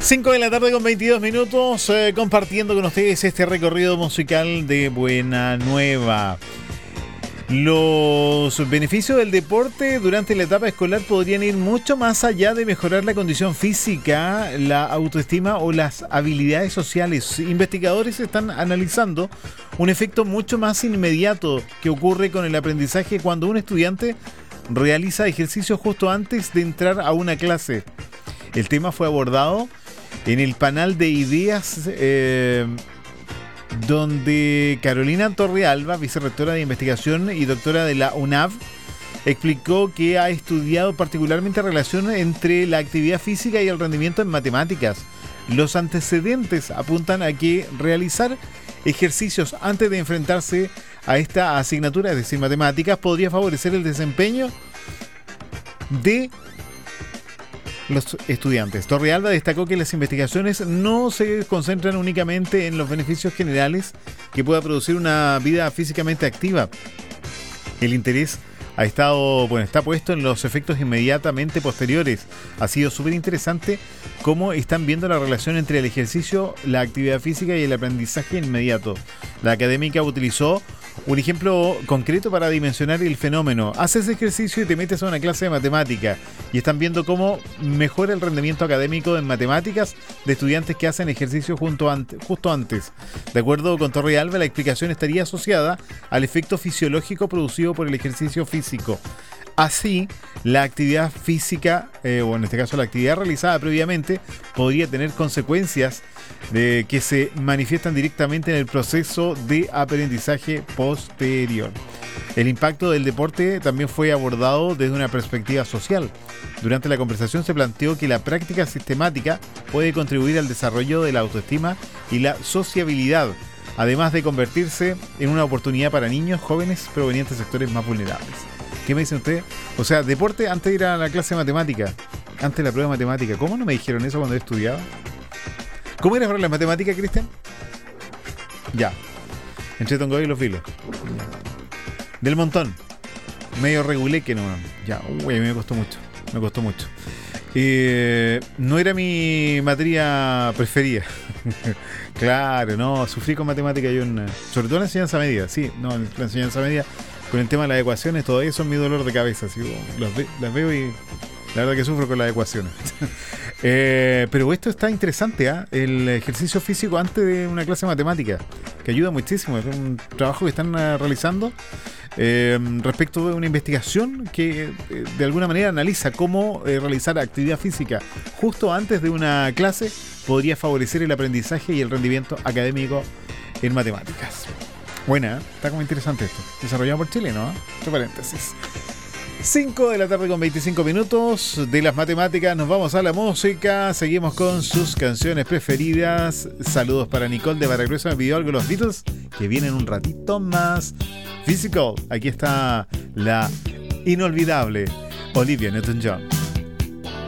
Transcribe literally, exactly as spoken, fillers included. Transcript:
cinco de la tarde con veintidós minutos, eh, compartiendo con ustedes este recorrido musical de Buena Nueva. Los beneficios del deporte durante la etapa escolar podrían ir mucho más allá de mejorar la condición física, la autoestima o las habilidades sociales. Investigadores están analizando un efecto mucho más inmediato que ocurre con el aprendizaje cuando un estudiante realiza ejercicio justo antes de entrar a una clase. El tema fue abordado en el panel de ideas eh, donde Carolina Torrealba, vicerrectora de investigación y doctora de la U N A V, explicó que ha estudiado particularmente relación entre la actividad física y el rendimiento en matemáticas. Los antecedentes apuntan a que realizar ejercicios antes de enfrentarse a esta asignatura, es decir, matemáticas, podría favorecer el desempeño de los estudiantes. Torrealba destacó que las investigaciones no se concentran únicamente en los beneficios generales que pueda producir una vida físicamente activa. El interés ha estado, bueno, está puesto en los efectos inmediatamente posteriores. Ha sido súper interesante cómo están viendo la relación entre el ejercicio, la actividad física y el aprendizaje inmediato. La académica utilizó un ejemplo concreto para dimensionar el fenómeno. Haces ejercicio y te metes a una clase de matemática y están viendo cómo mejora el rendimiento académico en matemáticas de estudiantes que hacen ejercicio junto ante, justo antes. De acuerdo con Torrealba, la explicación estaría asociada al efecto fisiológico producido por el ejercicio físico. Así, la actividad física, eh, o en este caso la actividad realizada previamente, podría tener consecuencias de que se manifiestan directamente en el proceso de aprendizaje posterior. El impacto del deporte también fue abordado desde una perspectiva social. Durante la conversación se planteó que la práctica sistemática puede contribuir al desarrollo de la autoestima y la sociabilidad, además de convertirse en una oportunidad para niños, jóvenes provenientes de sectores más vulnerables. ¿Qué me dice usted? O sea, deporte antes de ir a la clase de matemática, antes de la prueba de matemática. ¿Cómo no me dijeron eso cuando yo estudiaba? ¿Cómo eras para las matemáticas, Cristian? Ya. Entre Tongoy y los filos. Del montón. Medio regulé que no. Ya. Uy, a mí me costó mucho. Me costó mucho. Eh, no era mi materia preferida. Claro, no. Sufrí con matemática y una. Sobre todo en la enseñanza media. Sí, no, en la enseñanza media. Con el tema de las ecuaciones, todo eso es mi dolor de cabeza. ¿Sí? Las, ve, las veo y la verdad que sufro con las ecuaciones. eh, pero esto está interesante, ¿eh? El ejercicio físico antes de una clase de matemática, que ayuda muchísimo. Es un trabajo que están uh, realizando eh, respecto de una investigación que eh, de alguna manera analiza cómo eh, realizar actividad física justo antes de una clase podría favorecer el aprendizaje y el rendimiento académico en matemáticas. Buena, ¿eh? Está como interesante esto. Desarrollado por Chile, ¿no? Entre paréntesis. cinco de la tarde con veinticinco minutos. De las matemáticas nos vamos a la música. Seguimos con sus canciones preferidas. Saludos para Nicole de Baragruesa. Me pidió algo de los Beatles, que vienen un ratito más. Physical. Aquí está la inolvidable Olivia Newton-John.